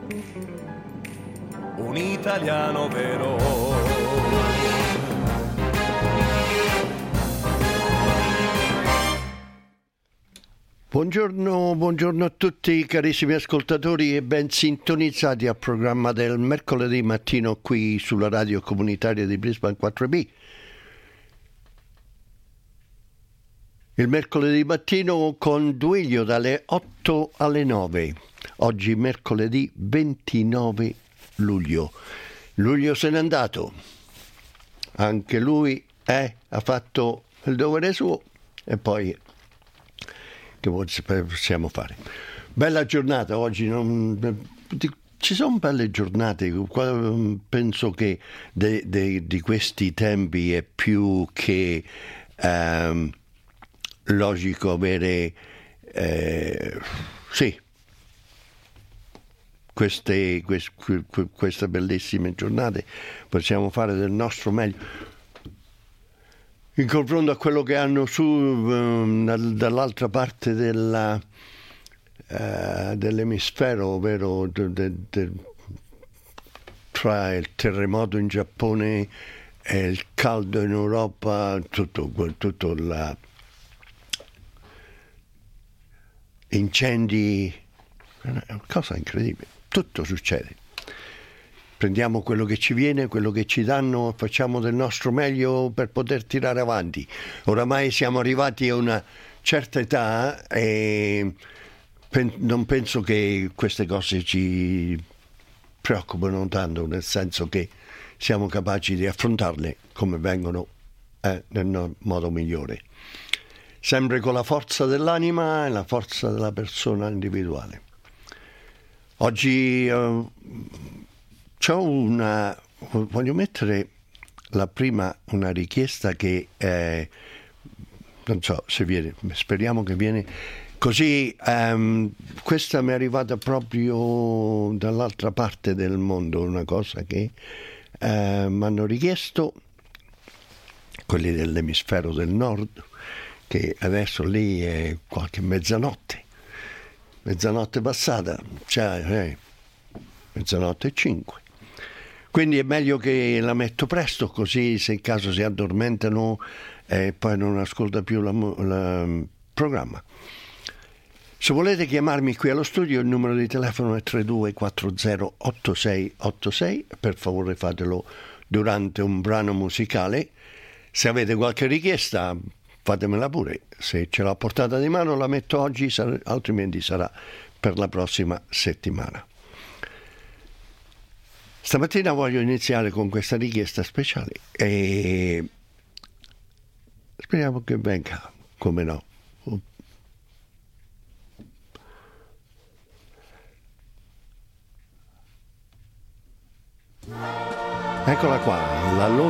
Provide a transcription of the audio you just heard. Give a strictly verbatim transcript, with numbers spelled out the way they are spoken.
un italiano vero. Buongiorno, buongiorno a tutti carissimi ascoltatori e ben sintonizzati al programma del mercoledì mattino qui sulla radio comunitaria di Brisbane quattro B. Il mercoledì mattino con Duilio dalle otto alle nove. Oggi mercoledì ventinove luglio. Luglio se n'è andato. Anche lui eh, ha fatto il dovere suo e poi che possiamo fare? Bella giornata oggi. Non, ci sono belle giornate. Penso che de, de, di questi tempi è più che um, logico avere eh, sì queste, queste, queste bellissime giornate. Possiamo fare del nostro meglio in confronto a quello che hanno su um, dall'altra parte della, uh, dell'emisfero, ovvero de, de, de, tra il terremoto in Giappone e il caldo in Europa, tutto, tutto la incendi, è una cosa incredibile, tutto succede. Prendiamo quello che ci viene, quello che ci danno, facciamo del nostro meglio per poter tirare avanti. Oramai siamo arrivati a una certa età e pen- non penso che queste cose ci preoccupano tanto, nel senso che siamo capaci di affrontarle come vengono eh, nel modo migliore. Sempre con la forza dell'anima e la forza della persona individuale. Oggi uh, c'ho una, voglio mettere la prima una richiesta che eh, non so se viene, speriamo che viene così. Um, questa mi è arrivata proprio dall'altra parte del mondo, una cosa che eh, mi hanno richiesto quelli dell'emisfero del nord, che adesso lì è qualche mezzanotte, mezzanotte passata, cioè eh, mezzanotte e cinque. Quindi è meglio che la metto presto, così se in caso si addormentano e eh, poi non ascolta più il programma. Se volete chiamarmi qui allo studio, il numero di telefono è tre due quattro zero otto sei otto sei, per favore fatelo durante un brano musicale. Se avete qualche richiesta fatemela pure, se ce l'ho a portata di mano la metto oggi, altrimenti sarà per la prossima settimana. Stamattina voglio iniziare con questa richiesta speciale e speriamo che venga, come no. Eccola qua, la